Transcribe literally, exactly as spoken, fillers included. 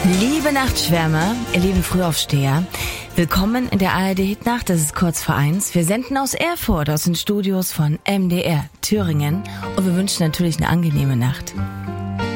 Liebe Nachtschwärmer, ihr lieben Frühaufsteher, willkommen in der A R D Hitnacht, das ist kurz vor eins. Wir senden aus Erfurt, aus den Studios von M D R Thüringen und wir wünschen natürlich eine angenehme Nacht.